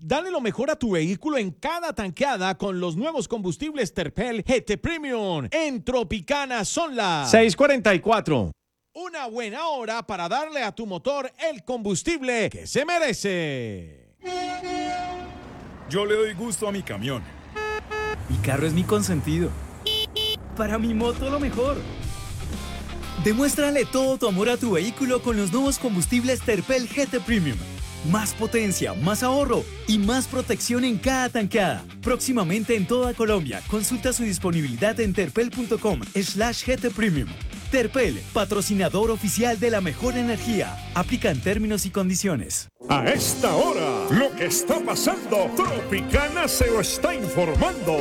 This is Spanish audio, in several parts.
Dale lo mejor a tu vehículo en cada tanqueada con los nuevos combustibles Terpel GT Premium. En Tropicana son las 6:44. Una buena hora para darle a tu motor el combustible que se merece. Yo le doy gusto a mi camión. Mi carro es mi consentido. Para mi moto lo mejor. Demuéstrale todo tu amor a tu vehículo con los nuevos combustibles Terpel GT Premium. Más potencia, más ahorro y más protección en cada tanqueada. Próximamente en toda Colombia. Consulta su disponibilidad en terpel.com/GT Premium. Terpel, patrocinador oficial de la mejor energía. Aplican términos y condiciones. A esta hora, lo que está pasando, Tropicana se lo está informando.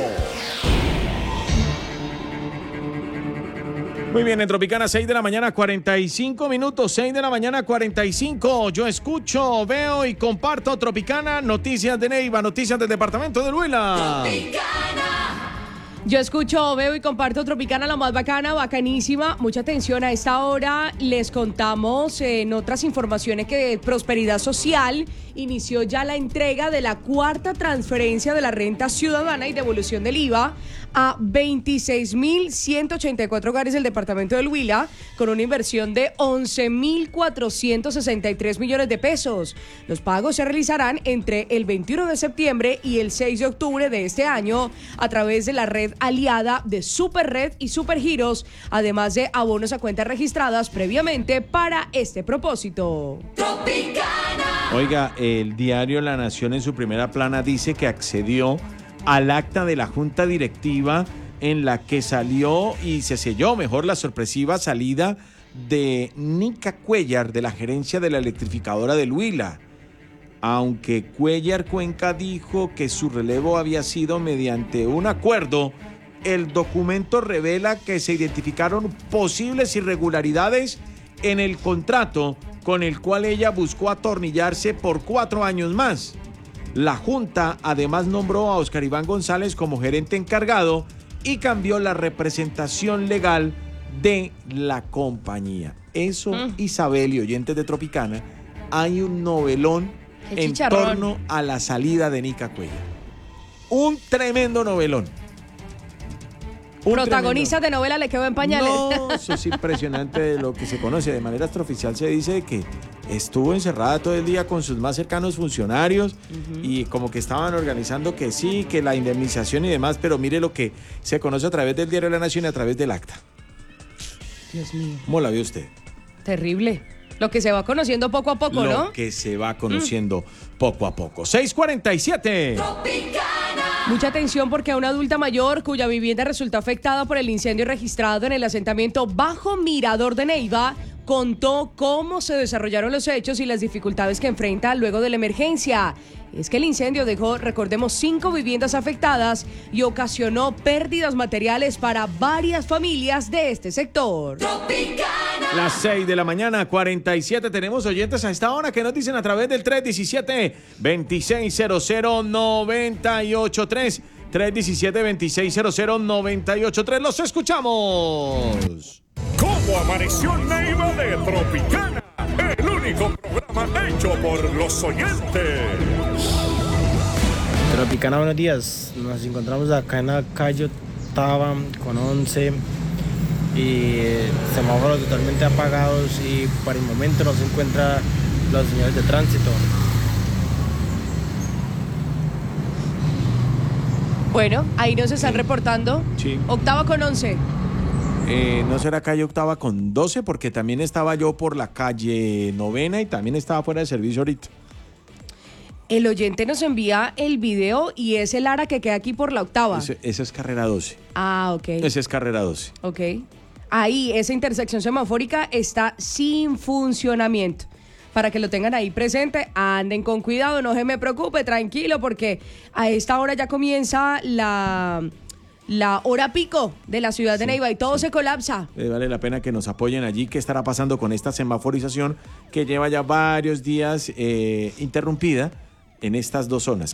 Muy bien, en Tropicana, 6 de la mañana, 45 minutos, 6 de la mañana, 45. Yo escucho, veo y comparto Tropicana, noticias de Neiva, noticias del departamento de Huila. Tropicana. Yo escucho, veo y comparto Tropicana, la más bacana, bacanísima. Mucha atención a esta hora. Les contamos en otras informaciones que Prosperidad Social inició ya la entrega de la 4ª transferencia de la renta ciudadana y devolución del IVA a 26.184 hogares del departamento del Huila, con una inversión de 11.463 millones de pesos. Los pagos se realizarán entre el 21 de septiembre y el 6 de octubre de este año a través de la red aliada de Superred y Supergiros, además de abonos a cuentas registradas previamente para este propósito. Tropicana. Oiga, el diario La Nación en su primera plana dice que accedió al acta de la junta directiva en la que salió y se selló, mejor, la sorpresiva salida de Nica Cuellar de la gerencia de la electrificadora del Huila. Aunque Cuellar Cuenca dijo que su relevo había sido mediante un acuerdo, el documento revela que se identificaron posibles irregularidades en el contrato con el cual ella buscó atornillarse por 4 años más. La Junta además nombró a Oscar Iván González como gerente encargado y cambió la representación legal de la compañía. Eso, Isabel y oyentes de Tropicana, hay un novelón en torno a la salida de Nica Cuellar. Un tremendo novelón. Protagonista de novela le quedó en pañales. No, eso es impresionante de lo que se conoce. De manera extraoficial se dice que estuvo encerrada todo el día con sus más cercanos funcionarios y como que estaban organizando que sí, que la indemnización y demás, pero mire lo que se conoce a través del diario La Nación y a través del acta. Dios mío. ¿Cómo la vio usted? Terrible. Lo que se va conociendo poco a poco, ¿no? Lo que se va conociendo poco a poco. 6:47. Tropicana. Mucha atención porque a una adulta mayor cuya vivienda resultó afectada por el incendio registrado en el asentamiento Bajo Mirador de Neiva contó cómo se desarrollaron los hechos y las dificultades que enfrenta luego de la emergencia. Es que el incendio dejó, recordemos, 5 viviendas afectadas y ocasionó pérdidas materiales para varias familias de este sector. Tropicana. Las 6 de la mañana, 47. Tenemos oyentes a esta hora que nos dicen a través del 317-2600-983. 317-2600-983. Los escuchamos. ¿Cómo amaneció Neiva de Tropicana? El único programa hecho por los oyentes. Tropicana, buenos días. Nos encontramos acá en la calle Octava con 11 y semáforos totalmente apagados y por el momento no se encuentran los señales de tránsito. Bueno, ahí nos están reportando. Sí. Octava con 11. ¿No será calle Octava con 12? Porque también estaba yo por la calle Novena y también estaba fuera de servicio ahorita. El oyente nos envía el video y es el ARA que queda aquí por la Octava. Esa es carrera 12. Ah, ok. Esa es carrera 12. Ok. Ahí, esa intersección semafórica está sin funcionamiento. Para que lo tengan ahí presente, anden con cuidado, no se me preocupe, tranquilo, porque a esta hora ya comienza la hora pico de la ciudad de Neiva y todo se colapsa. Vale la pena que nos apoyen allí. ¿Qué estará pasando con esta semaforización que lleva ya varios días interrumpida en estas dos zonas?